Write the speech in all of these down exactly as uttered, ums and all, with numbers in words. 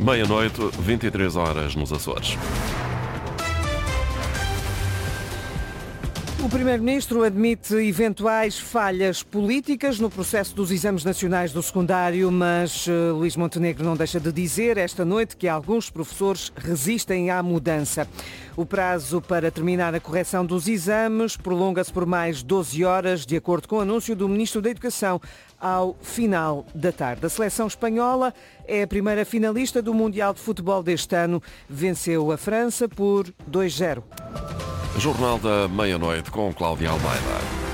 Meia-noite, vinte e três horas nos Açores. O Primeiro-Ministro admite eventuais falhas políticas no processo dos exames nacionais do secundário, mas uh, Luís Montenegro não deixa de dizer esta noite que alguns professores resistem à mudança. O prazo para terminar a correção dos exames prolonga-se por mais doze horas, de acordo com o anúncio do Ministro da Educação, ao final da tarde. A seleção espanhola é a primeira finalista do Mundial de Futebol deste ano. Venceu a França por dois a zero. Jornal da Meia-Noite com Cláudia Almeida.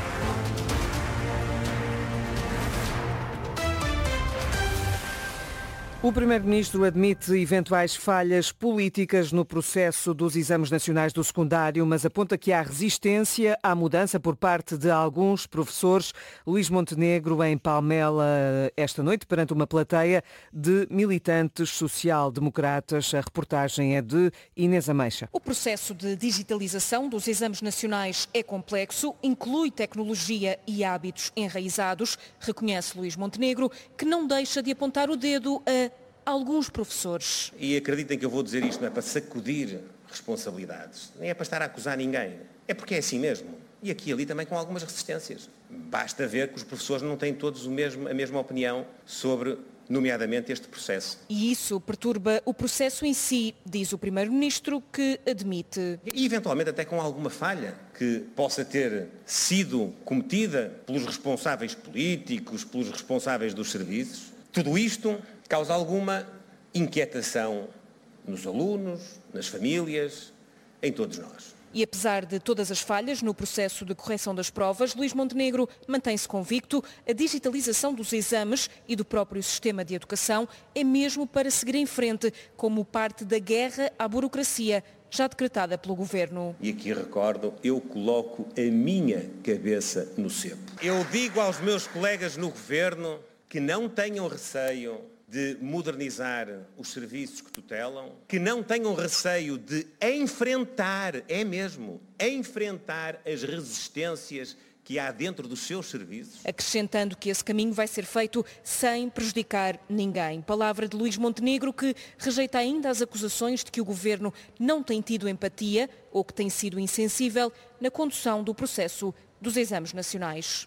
O Primeiro-Ministro admite eventuais falhas políticas no processo dos exames nacionais do secundário, mas aponta que há resistência à mudança por parte de alguns professores. Luís Montenegro, em Palmela, esta noite, perante uma plateia de militantes social-democratas. A reportagem é de Inês Ameixa. O processo de digitalização dos exames nacionais é complexo, inclui tecnologia e hábitos enraizados, reconhece Luís Montenegro, que não deixa de apontar o dedo a alguns professores. E acreditem que eu vou dizer isto não é para sacudir responsabilidades, nem é para estar a acusar ninguém, é porque é assim mesmo. E aqui e ali também com algumas resistências. Basta ver que os professores não têm todos o mesmo, a mesma opinião sobre, nomeadamente, este processo. E isso perturba o processo em si, diz o Primeiro-Ministro, que admite. E eventualmente até com alguma falha que possa ter sido cometida pelos responsáveis políticos, pelos responsáveis dos serviços. Tudo isto causa alguma inquietação nos alunos, nas famílias, em todos nós. E apesar de todas as falhas no processo de correção das provas, Luís Montenegro mantém-se convicto. A digitalização dos exames e do próprio sistema de educação é mesmo para seguir em frente, como parte da guerra à burocracia, já decretada pelo Governo. E aqui recordo, eu coloco a minha cabeça no cepo. Eu digo aos meus colegas no Governo que não tenham receio de modernizar os serviços que tutelam, que não tenham receio de enfrentar, é mesmo, enfrentar as resistências que há dentro dos seus serviços. Acrescentando que esse caminho vai ser feito sem prejudicar ninguém. Palavra de Luís Montenegro, que rejeita ainda as acusações de que o Governo não tem tido empatia ou que tem sido insensível na condução do processo dos exames nacionais.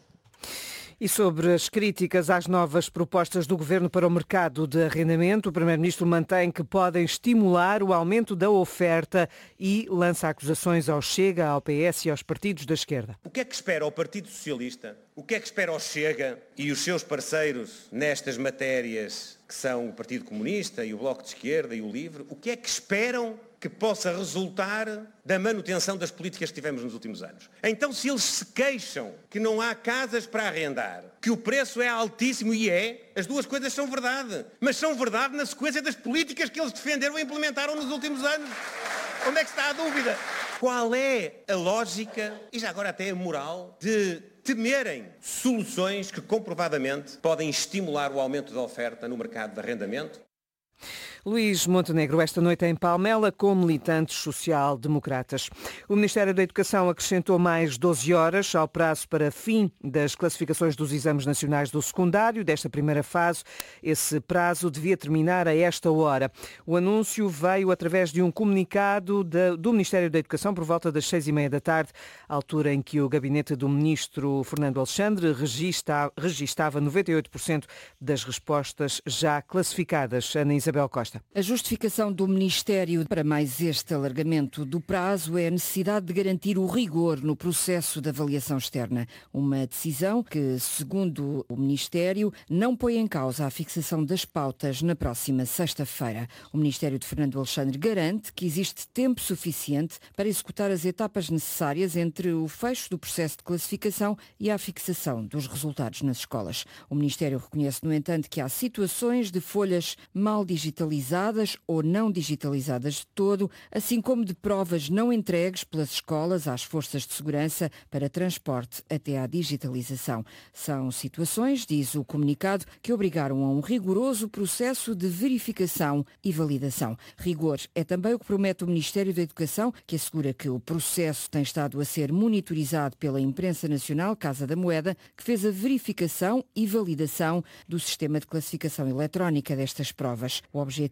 E sobre as críticas às novas propostas do Governo para o mercado de arrendamento, o Primeiro-Ministro mantém que podem estimular o aumento da oferta e lança acusações ao Chega, ao P S e aos partidos da esquerda. O que é que espera o Partido Socialista? O que é que espera o Chega e os seus parceiros nestas matérias, que são o Partido Comunista e o Bloco de Esquerda e o LIVRE? O que é que esperam que possa resultar da manutenção das políticas que tivemos nos últimos anos? Então, se eles se queixam que não há casas para arrendar, que o preço é altíssimo, e é, as duas coisas são verdade, mas são verdade na sequência das políticas que eles defenderam e implementaram nos últimos anos. Onde é que está a dúvida? Qual é a lógica, e já agora até a moral, de temerem soluções que comprovadamente podem estimular o aumento da oferta no mercado de arrendamento? Luís Montenegro, esta noite em Palmela, com militantes social-democratas. O Ministério da Educação acrescentou mais doze horas ao prazo para fim das classificações dos exames nacionais do secundário. Desta primeira fase, esse prazo devia terminar a esta hora. O anúncio veio através de um comunicado do Ministério da Educação por volta das seis e meia da tarde, altura em que o gabinete do Ministro Fernando Alexandre registra, registava noventa e oito por cento das respostas já classificadas. Ana Isabel Costa. A justificação do Ministério para mais este alargamento do prazo é a necessidade de garantir o rigor no processo de avaliação externa. Uma decisão que, segundo o Ministério, não põe em causa a fixação das pautas na próxima sexta-feira. O Ministério de Fernando Alexandre garante que existe tempo suficiente para executar as etapas necessárias entre o fecho do processo de classificação e a fixação dos resultados nas escolas. O Ministério reconhece, no entanto, que há situações de folhas mal digitalizadas ou não digitalizadas de todo, assim como de provas não entregues pelas escolas às forças de segurança para transporte até à digitalização. São situações, diz o comunicado, que obrigaram a um rigoroso processo de verificação e validação. Rigor é também o que promete o Ministério da Educação, que assegura que o processo tem estado a ser monitorizado pela Imprensa Nacional, Casa da Moeda, que fez a verificação e validação do sistema de classificação eletrónica destas provas. O objetivo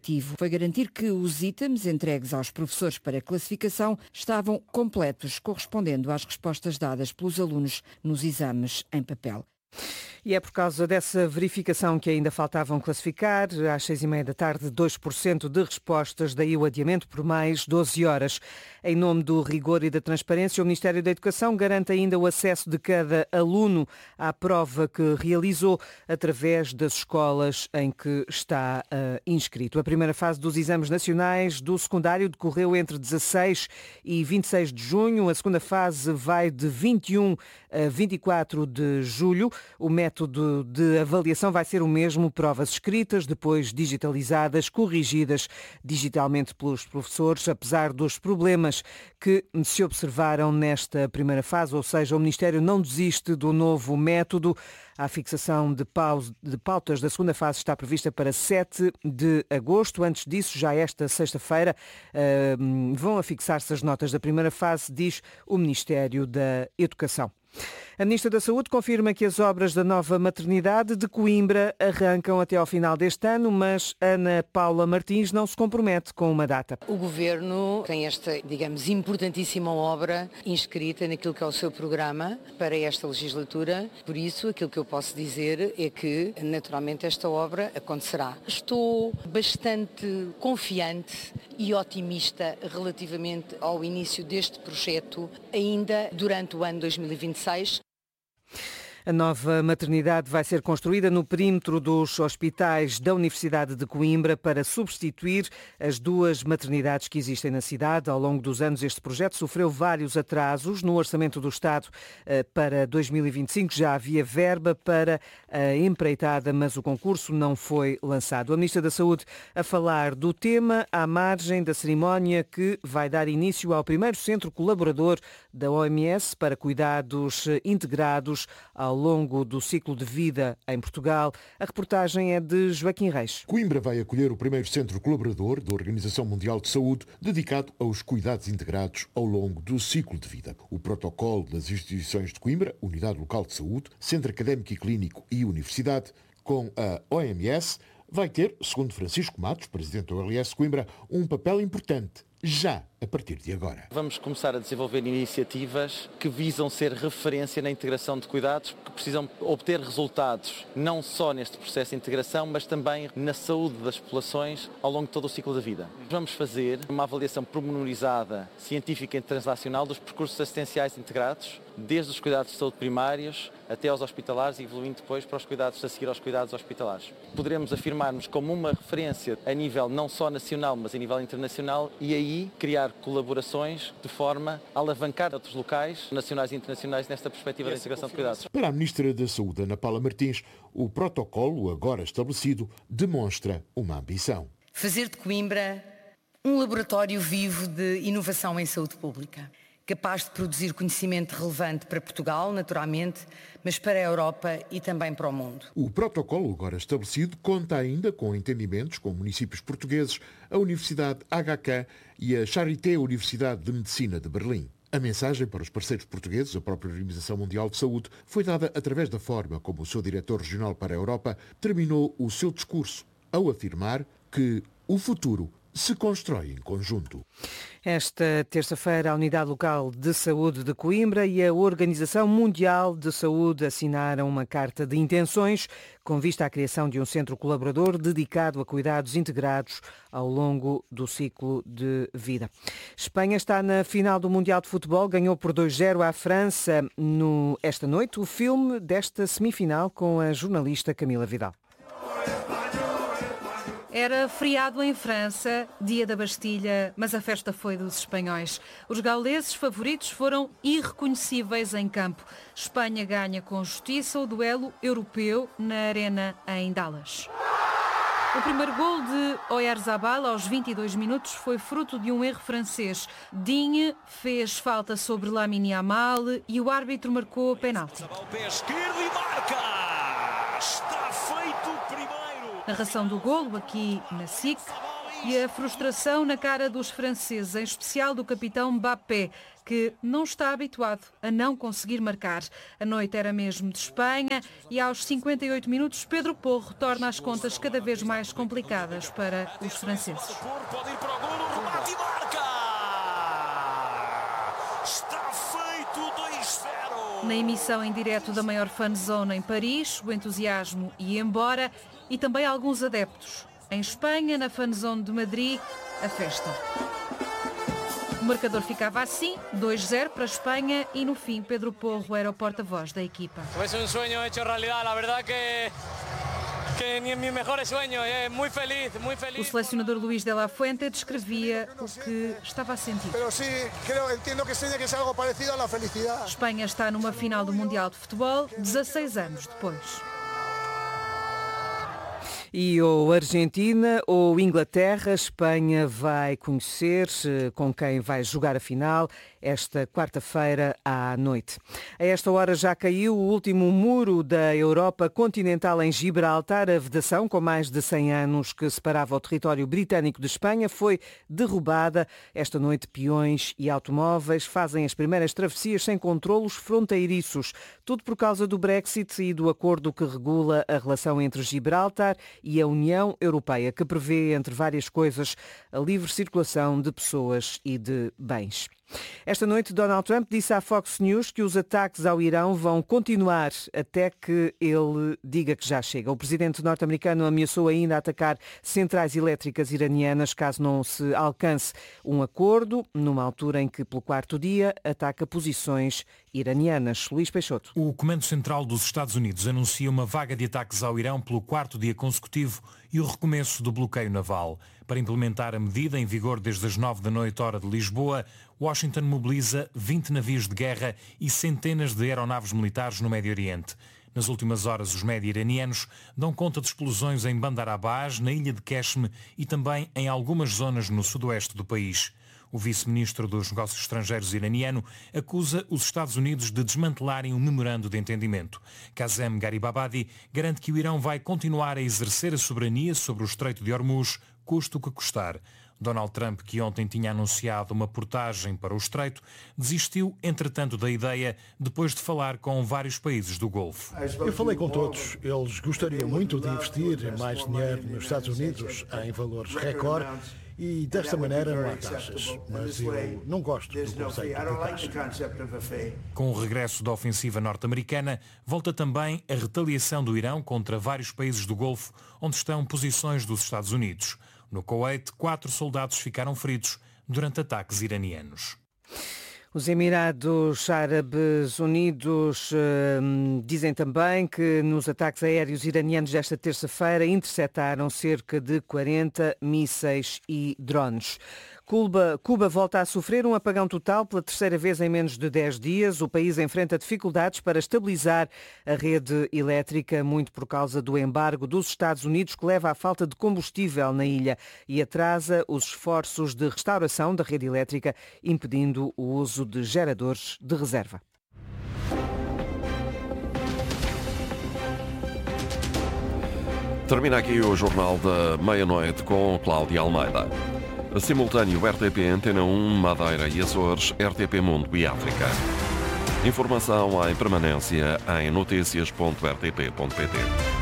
objetivo foi garantir que os itens entregues aos professores para classificação estavam completos, correspondendo às respostas dadas pelos alunos nos exames em papel. E é por causa dessa verificação que ainda faltavam classificar. Às seis e meia da tarde, dois por cento de respostas, daí o adiamento por mais doze horas. Em nome do rigor e da transparência, o Ministério da Educação garante ainda o acesso de cada aluno à prova que realizou através das escolas em que está uh, inscrito. A primeira fase dos exames nacionais do secundário decorreu entre dezasseis e vinte e seis de junho. A segunda fase vai de vinte e um a vinte e quatro de julho. O método de avaliação vai ser o mesmo, provas escritas, depois digitalizadas, corrigidas digitalmente pelos professores, apesar dos problemas que se observaram nesta primeira fase, ou seja, o Ministério não desiste do novo método. A fixação de, paus, de pautas da segunda fase está prevista para sete de agosto. Antes disso, já esta sexta-feira, uh, vão a fixar-se as notas da primeira fase, diz o Ministério da Educação. A Ministra da Saúde confirma que as obras da nova maternidade de Coimbra arrancam até ao final deste ano, mas Ana Paula Martins não se compromete com uma data. O Governo tem esta, digamos, importantíssima obra inscrita naquilo que é o seu programa para esta legislatura. Por isso, aquilo que eu posso dizer é que, naturalmente, esta obra acontecerá. Estou bastante confiante e otimista relativamente ao início deste projeto, ainda durante o ano dois mil e vinte e seis. A nova maternidade vai ser construída no perímetro dos hospitais da Universidade de Coimbra para substituir as duas maternidades que existem na cidade. Ao longo dos anos, este projeto sofreu vários atrasos. No Orçamento do Estado para dois mil e vinte e cinco já havia verba para a empreitada, mas o concurso não foi lançado. A Ministra da Saúde a falar do tema à margem da cerimónia que vai dar início ao primeiro centro colaborador da O M S para cuidados integrados ao longo do ciclo de vida em Portugal. A reportagem é de Joaquim Reis. Coimbra vai acolher o primeiro centro colaborador da Organização Mundial de Saúde dedicado aos cuidados integrados ao longo do ciclo de vida. O protocolo das instituições de Coimbra, Unidade Local de Saúde, Centro Académico e Clínico e Universidade, com a O M S, vai ter, segundo Francisco Matos, presidente do O L S Coimbra, um papel importante já a partir de agora. Vamos começar a desenvolver iniciativas que visam ser referência na integração de cuidados, que precisam obter resultados não só neste processo de integração, mas também na saúde das populações ao longo de todo o ciclo da vida. Vamos fazer uma avaliação pormenorizada, científica e translacional dos percursos assistenciais integrados, desde os cuidados de saúde primários até aos hospitalares e evoluindo depois para os cuidados a seguir aos cuidados hospitalares. Poderemos afirmar-nos como uma referência a nível não só nacional, mas a nível internacional e aí criar colaborações de forma a alavancar outros locais, nacionais e internacionais, nesta perspectiva da integração de cuidados. Para a Ministra da Saúde, Ana Paula Martins, o protocolo agora estabelecido demonstra uma ambição. Fazer de Coimbra um laboratório vivo de inovação em saúde pública, capaz de produzir conhecimento relevante para Portugal, naturalmente, mas para a Europa e também para o mundo. O protocolo agora estabelecido conta ainda com entendimentos com municípios portugueses, a Universidade H K e a Charité Universidade de Medicina de Berlim. A mensagem para os parceiros portugueses, a própria Organização Mundial de Saúde, foi dada através da forma como o seu diretor regional para a Europa terminou o seu discurso, ao afirmar que o futuro se constrói em conjunto. Esta terça-feira, a Unidade Local de Saúde de Coimbra e a Organização Mundial de Saúde assinaram uma carta de intenções com vista à criação de um centro colaborador dedicado a cuidados integrados ao longo do ciclo de vida. Espanha está na final do Mundial de Futebol, ganhou por dois a zero à França no, esta noite. O filme desta semifinal com a jornalista Camila Vidal. Era feriado em França, dia da Bastilha, mas a festa foi dos espanhóis. Os gauleses favoritos foram irreconhecíveis em campo. Espanha ganha com justiça o duelo europeu na Arena em Dallas. O primeiro gol de Oyarzabal aos vinte e dois minutos foi fruto de um erro francês. Digne fez falta sobre Lamine Yamal e o árbitro marcou o penalti. Narração do golo aqui na S I C. e a frustração na cara dos franceses, em especial do capitão Mbappé, que não está habituado a não conseguir marcar. A noite era mesmo de Espanha e aos cinquenta e oito minutos Pedro Porro torna as contas cada vez mais complicadas para os franceses. Pode ir para o golo, remate e marca! Está feito dois zero! Na emissão em direto da maior fanzone em Paris, o entusiasmo ia embora e também alguns adeptos. Em Espanha, na fanzone de Madrid, a festa. O marcador ficava assim, dois zero para a Espanha e no fim Pedro Porro era o porta-voz da equipa. Foi um sonho hecho realidade, a verdade que que nem meus melhores sonhos, é muito feliz, muito feliz. O selecionador Luís de la Fuente descrevia o que estava a sentir. Pero sí, creo, entiendo que seja que é algo parecido à felicidade. Espanha está numa final do Mundial de Futebol, dezasseis anos depois. E ou Argentina ou Inglaterra, Espanha vai conhecer com quem vai jogar a final esta quarta-feira à noite. A esta hora já caiu o último muro da Europa continental em Gibraltar. A vedação, com mais de cem anos, que separava o território britânico de Espanha, foi derrubada. Esta noite, peões e automóveis fazem as primeiras travessias sem controlos fronteiriços. Tudo por causa do Brexit e do acordo que regula a relação entre Gibraltar e a União Europeia, que prevê, entre várias coisas, a livre circulação de pessoas e de bens. Esta noite, Donald Trump disse à Fox News que os ataques ao Irão vão continuar até que ele diga que já chega. O presidente norte-americano ameaçou ainda atacar centrais elétricas iranianas caso não se alcance um acordo, numa altura em que, pelo quarto dia, ataca posições iranianas. Luís Peixoto. O Comando Central dos Estados Unidos anuncia uma vaga de ataques ao Irão pelo quarto dia consecutivo e o recomeço do bloqueio naval. Para implementar a medida em vigor desde as nove da noite, hora de Lisboa, Washington mobiliza vinte navios de guerra e centenas de aeronaves militares no Médio Oriente. Nas últimas horas, os média iranianos dão conta de explosões em Bandar Abbas, na ilha de Qeshm e também em algumas zonas no sudoeste do país. O vice-ministro dos Negócios Estrangeiros iraniano acusa os Estados Unidos de desmantelarem um memorando de entendimento. Kazem Garibabadi garante que o Irão vai continuar a exercer a soberania sobre o Estreito de Hormuz, custe o que custar. Donald Trump, que ontem tinha anunciado uma portagem para o Estreito, desistiu, entretanto, da ideia depois de falar com vários países do Golfo. Eu falei com todos. Eles gostariam muito de investir mais dinheiro nos Estados Unidos em valores recorde e desta maneira não há taxas. Mas eu não gosto do conceito de taxa. Com o regresso da ofensiva norte-americana, volta também a retaliação do Irão contra vários países do Golfo, onde estão posições dos Estados Unidos. No Kuwait, quatro soldados ficaram feridos durante ataques iranianos. Os Emirados Árabes Unidos hum, dizem também que nos ataques aéreos iranianos desta terça-feira interceptaram cerca de quarenta mísseis e drones. Cuba, Cuba volta a sofrer um apagão total pela terceira vez em menos de dez dias. O país enfrenta dificuldades para estabilizar a rede elétrica, muito por causa do embargo dos Estados Unidos, que leva à falta de combustível na ilha e atrasa os esforços de restauração da rede elétrica, impedindo o uso de geradores de reserva. Termina aqui o Jornal da Meia-Noite com Cláudia Almeida. Simultâneo R T P Antena um, Madeira e Açores, R T P Mundo e África. Informação em permanência em notícias ponto r t p ponto p t.